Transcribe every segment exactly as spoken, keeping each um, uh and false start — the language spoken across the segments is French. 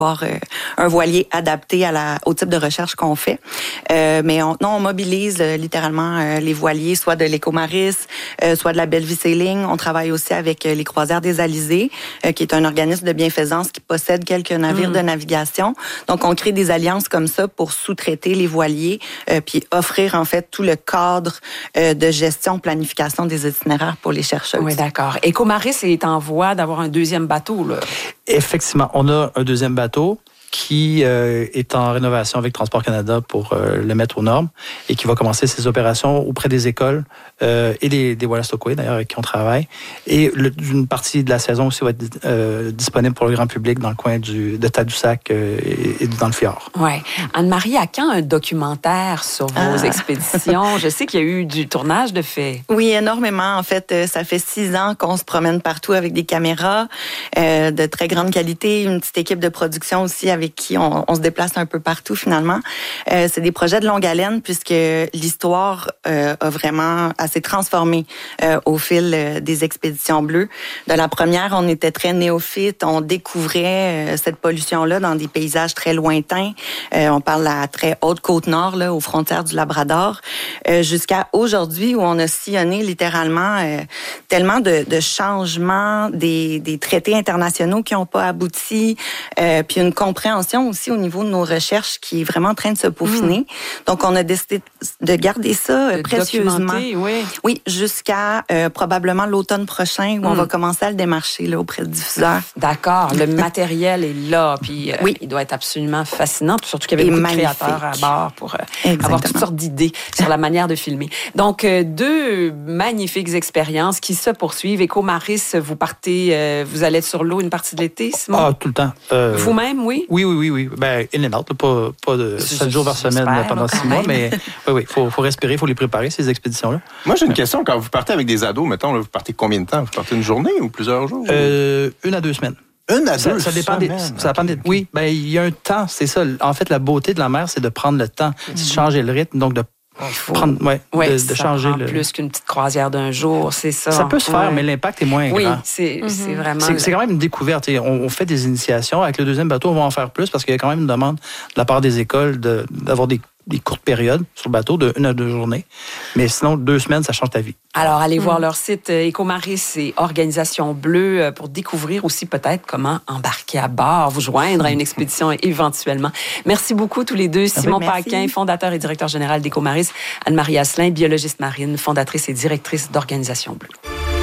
avoir euh, un voilier adapté à la, au type de recherche qu'on fait. Euh, mais on, non, on mobilise euh, littéralement euh, les voiliers, soit de l'Écomaris, euh, soit de la Bellevue Sailing. On travaille aussi avec euh, les Croisières des Alizés, euh, qui est un organisme de bienfaisance qui possède quelques navires mmh. de navigation. Donc, on crée des alliances comme ça pour sous-traiter les voiliers, euh, puis offrir en fait tout le cadre euh, de gestion, planification des itinéraires pour les chercheuses. Oui, d'accord. Écomaris est en voie d'avoir un deuxième bateau, là. Effectivement, on a un deuxième bateau qui euh, est en rénovation avec Transport Canada pour euh, le mettre aux normes et qui va commencer ses opérations auprès des écoles euh, et des, des Wallastockway, d'ailleurs, avec qui on travaille. Et le, une partie de la saison aussi va être euh, disponible pour le grand public dans le coin du, de Tadoussac euh, et, et dans le fjord. Oui. Anne-Marie, à quand un documentaire sur vos ah. expéditions? Je sais qu'il y a eu du tournage de fait. Oui, énormément. En fait, ça fait six ans qu'on se promène partout avec des caméras euh, de très grande qualité, une petite équipe de production aussi avec avec qui on, on se déplace un peu partout finalement. Euh, c'est des projets de longue haleine puisque l'histoire euh, a vraiment assez transformé euh, au fil euh, des expéditions bleues. De la première, on était très néophytes, on découvrait euh, cette pollution-là dans des paysages très lointains. Euh, on parle de la très haute côte nord, là, aux frontières du Labrador, euh, jusqu'à aujourd'hui où on a sillonné littéralement euh, tellement de, de changements, des, des traités internationaux qui n'ont pas abouti, euh, puis une compréhension aussi au niveau de nos recherches qui est vraiment en train de se peaufiner. Mmh. Donc, on a décidé de garder ça de précieusement. Oui, oui jusqu'à euh, probablement l'automne prochain où mmh. on va commencer à le démarcher là, auprès de diffuseurs. D'accord. Le matériel est là, puis euh, oui. il doit être absolument fascinant, surtout qu'il y avait Et beaucoup magnifique. de créateurs à bord pour euh, avoir toutes sortes d'idées sur la manière de filmer. Donc, euh, deux magnifiques expériences qui se poursuivent. Écomaris, vous partez, euh, vous allez être sur l'eau une partie de l'été, Simon? Ah, tout le temps. Euh... Vous-même, oui? Oui, oui, oui, oui. Ben, in and out, là, pas, pas de sept jours par semaine là, pendant six mois, mais oui, oui, il faut, faut respirer, il faut les préparer, ces expéditions-là. Moi, j'ai une question. Quand vous partez avec des ados, mettons, là, vous partez combien de temps? Vous partez une journée ou plusieurs jours? Euh, une à deux semaines. Une à ça, deux ça dépend des, ça dépend des, Oui, ben, il y a un temps, c'est ça. En fait, la beauté de la mer, c'est de prendre le temps, mm-hmm. de changer le rythme, donc de faut... prendre, ouais, ouais, de, de ça changer prend le... plus qu'une petite croisière d'un jour, c'est ça. Ça peut se faire, ouais. mais l'impact est moins oui, grand. Oui, c'est, mm-hmm. c'est vraiment... C'est, c'est quand même une découverte. On, on fait des initiations. Avec le deuxième bateau, on va en faire plus parce qu'il y a quand même une demande de la part des écoles de, d'avoir des, des courtes périodes sur le bateau, de une à deux journées. Mais sinon, deux semaines, ça change ta vie. Alors, allez mm. voir leur site Écomaris et Organisation Bleue pour découvrir aussi peut-être comment embarquer à bord, vous joindre à une expédition éventuellement. Merci beaucoup tous les deux. Simon oui, Paquin, fondateur et directeur général d'Écomaris. Anne-Marie Asselin, biologiste marine, fondatrice et directrice d'Organisation Bleue.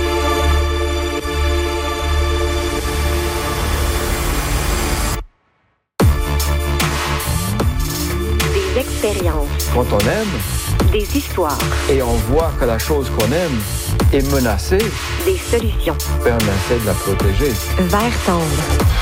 Des expériences. Quand on aime, des histoires. Et on voit que la chose qu'on aime est menacée, des solutions. ben on essaie de la protéger. Vert tendre.